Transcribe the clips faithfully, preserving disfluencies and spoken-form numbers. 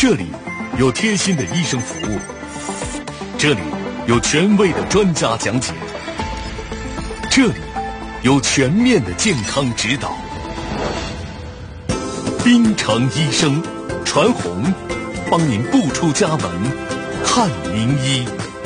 这里有贴心的医生服务，这里有权威的专家讲解，这里有全面的健康指导。滨城医生传红，帮您不出家门看名医。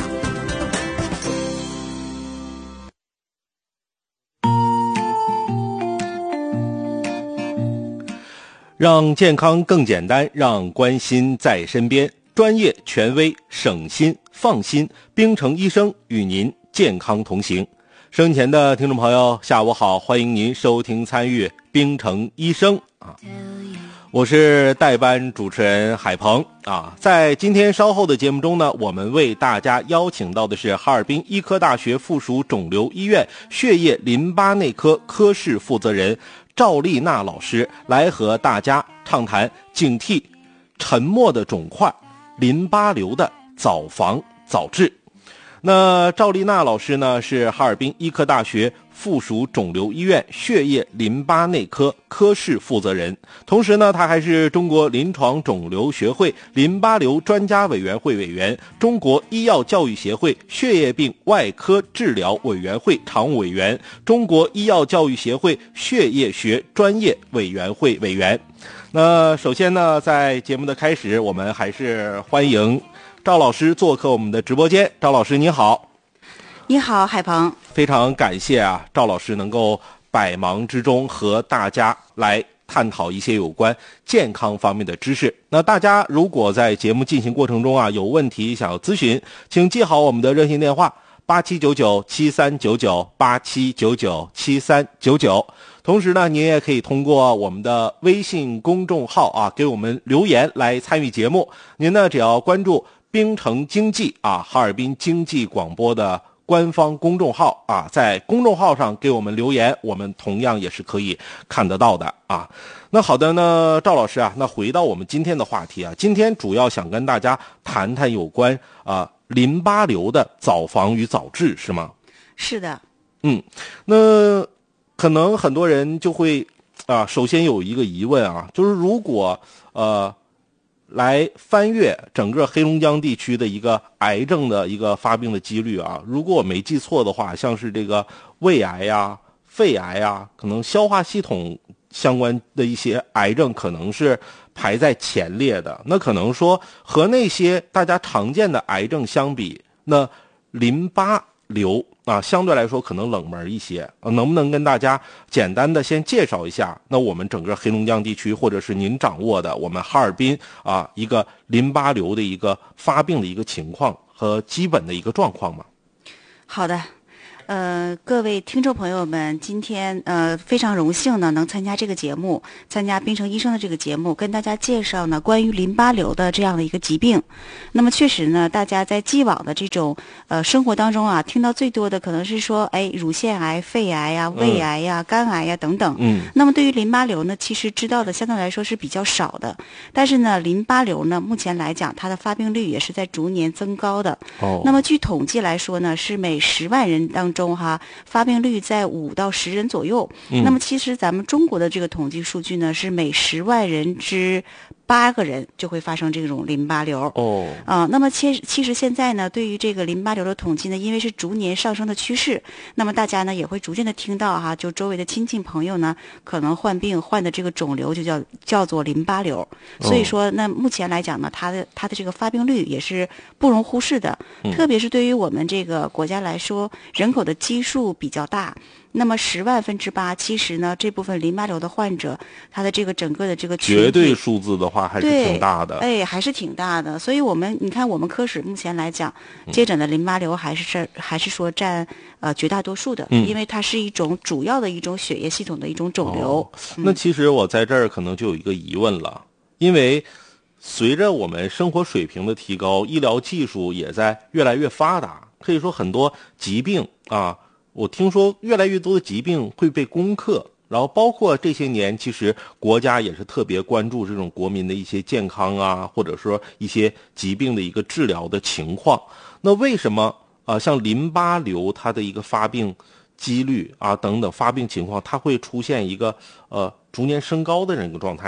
让健康更简单，让关心在身边，专业权威，省心放心，滨城医生与您健康同行。生前的听众朋友下午好，欢迎您收听参与滨城医生啊，我是代班主持人海鹏啊。在今天稍后的节目中呢，我们为大家邀请到的是哈尔滨医科大学附属肿瘤医院血液淋巴内科科室负责人赵丽娜老师，来和大家畅谈警惕沉默的肿块淋巴瘤的早防早治。那赵丽娜老师呢，是哈尔滨医科大学附属肿瘤医院血液淋巴内科科室负责人，同时呢，他还是中国临床肿瘤学会淋巴瘤专家委员会委员，中国医药教育协会血液病外科治疗委员会常务委员，中国医药教育协会血液学专业委员会委员。那首先呢，在节目的开始，我们还是欢迎赵老师做客我们的直播间。赵老师你好。 你好，海鹏。 非常感谢啊，赵老师能够百忙之中和大家来探讨一些有关健康方面的知识。那大家如果在节目进行过程中啊有问题想要咨询，请记好我们的热线电话八七九九七三九九八七九九七三九九。同时呢，您也可以通过我们的微信公众号啊给我们留言来参与节目。您呢只要关注滨城经济啊哈尔滨经济广播的官方公众号啊，在公众号上给我们留言，我们同样也是可以看得到的啊。那好的呢，赵老师啊，那回到我们今天的话题啊，今天主要想跟大家谈谈有关啊淋巴瘤的早防与早治，是吗？ 是的。 嗯，那可能很多人就会啊，首先有一个疑问啊，就是如果呃。来翻阅整个黑龙江地区的一个癌症的一个发病的几率啊，如果我没记错的话，像是这个胃癌呀、肺癌呀，可能消化系统相关的一些癌症可能是排在前列的。那可能说和那些大家常见的癌症相比，那淋巴瘤啊，相对来说可能冷门一些，啊，能不能跟大家简单的先介绍一下，那我们整个黑龙江地区，或者是您掌握的我们哈尔滨啊一个淋巴瘤的一个发病的一个情况和基本的一个状况吗？ 好的。呃，各位听众朋友们，今天呃非常荣幸呢，能参加这个节目，参加滨城医生的这个节目，跟大家介绍呢关于淋巴瘤的这样的一个疾病。那么确实呢，大家在既往的这种呃生活当中啊，听到最多的可能是说，哎，乳腺癌、肺癌呀、胃癌呀、嗯、肝癌呀等等。嗯。那么对于淋巴瘤呢，其实知道的相对来说是比较少的。但是呢，淋巴瘤呢，目前来讲，它的发病率也是在逐年增高的。哦。那么据统计来说呢，是每十万人当中。中哈发病率在五到十人左右、嗯、那么其实咱们中国的这个统计数据呢，是每十万人之八个人就会发生这种淋巴瘤哦啊、呃，那么其其实现在呢，对于这个淋巴瘤的统计呢，因为是逐年上升的趋势，那么大家呢也会逐渐的听到哈，就周围的亲戚朋友呢可能患病患的这个肿瘤就叫叫做淋巴瘤，所以说那目前来讲呢，它的它的这个发病率也是不容忽视的，嗯、特别是对于我们这个国家来说，人口的基数比较大。那么十万分之八，其实呢，这部分淋巴瘤的患者，他的这个整个的这个绝对数字的话还是挺大的， 哎，还是挺大的。所以我们你看，我们科室目前来讲，接诊的淋巴瘤还是这还是说占呃绝大多数的、嗯，因为它是一种主要的一种血液系统的一种肿瘤。 哦嗯、那其实我在这儿可能就有一个疑问了，因为随着我们生活水平的提高，医疗技术也在越来越发达，可以说很多疾病啊。我听说越来越多的疾病会被攻克，然后包括这些年其实国家也是特别关注这种国民的一些健康啊，或者说一些疾病的一个治疗的情况。那为什么啊、呃、像淋巴瘤它的一个发病几率啊等等发病情况，它会出现一个呃逐年升高的这个状态呢？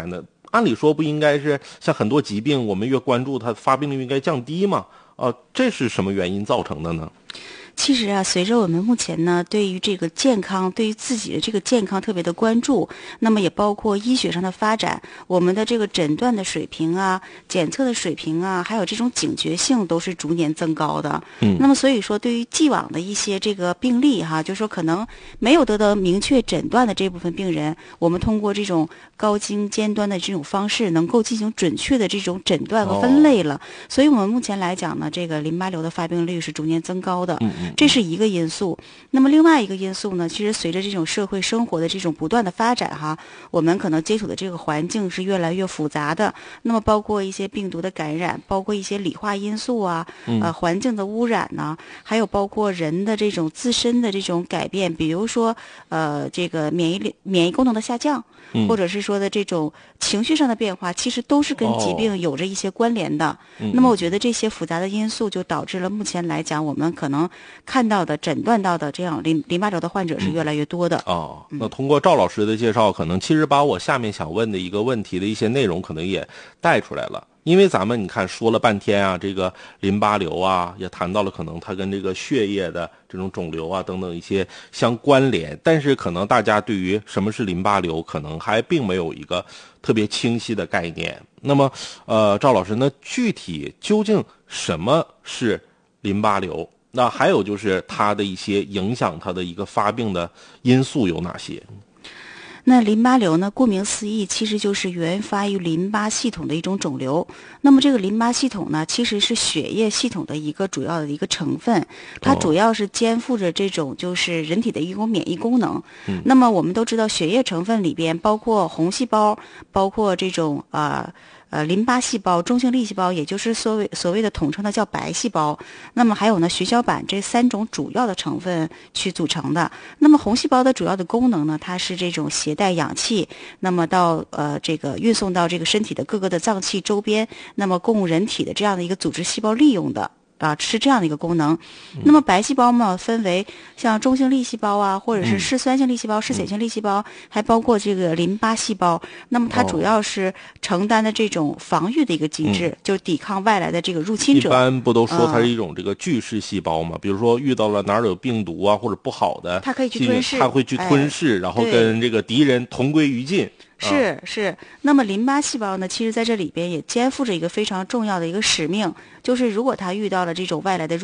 按理说不应该是像很多疾病，我们越关注它，发病率应该降低吗？啊，这是什么原因造成的呢？ 其实啊，随着我们目前呢对于这个健康，对于自己的这个健康特别的关注，那么也包括医学上的发展，我们的这个诊断的水平啊、检测的水平啊，还有这种警觉性都是逐年增高的。嗯，那么所以说，对于既往的一些这个病例哈，就说可能没有得到明确诊断的这部分病人，我们通过这种高精尖端的这种方式，能够进行准确的这种诊断和分类了。哦、所以我们目前来讲呢，这个淋巴瘤的发病率是逐年增高的。嗯嗯，这是一个因素。那么另外一个因素呢，其实随着这种社会生活的这种不断的发展哈，我们可能接触的这个环境是越来越复杂的。那么包括一些病毒的感染，包括一些理化因素啊，呃，环境的污染呢、啊，还有包括人的这种自身的这种改变，比如说呃，这个免疫力免疫功能的下降。或者是说的这种情绪上的变化，其实都是跟疾病有着一些关联的。哦、那么我觉得这些复杂的因素就导致了目前来讲，我们可能看到的、诊断到的这样淋淋巴瘤的患者是越来越多的。 嗯、哦，那通过赵老师的介绍，可能其实把我下面想问的一个问题的一些内容可能也带出来了。因为咱们你看说了半天啊，这个淋巴瘤啊，也谈到了可能它跟这个血液的这种肿瘤啊等等一些相关联，但是可能大家对于什么是淋巴瘤，可能还并没有一个特别清晰的概念。那么，呃，赵老师，那具体究竟什么是淋巴瘤？那还有就是它的一些影响它的一个发病的因素有哪些？ 那淋巴瘤呢，顾名思义，其实就是原发于淋巴系统的一种肿瘤。那么这个淋巴系统呢，其实是血液系统的一个主要的一个成分，它主要是肩负着这种就是人体的一种免疫功能。嗯、那么我们都知道，血液成分里边包括红细胞，包括这种啊。呃呃，淋巴细胞、中性粒细胞，也就是所谓所谓的统称的叫白细胞。那么还有呢，血小板这三种主要的成分去组成的。那么红细胞的主要的功能呢，它是这种携带氧气，那么到呃这个运送到这个身体的各个的脏器周边，那么供人体的这样的一个组织细胞利用的。啊，是这样的一个功能。那么白细胞嘛，分为像中性粒细胞啊，或者是嗜酸性粒细胞、嗜碱性粒细胞，还包括这个淋巴细胞。那么它主要是承担的这种防御的一个机制，嗯、就抵抗外来的这个入侵者。 一般不都说它是一种这个巨噬细胞嘛？嗯、比如说遇到了哪儿有病毒啊，或者不好的， 它可以去吞噬， 它会去吞噬，哎、然后跟这个敌人同归于尽。 是是，那么淋巴细胞呢，其实在这里边也肩负着一个非常重要的一个使命，就是如果它遇到了这种外来的入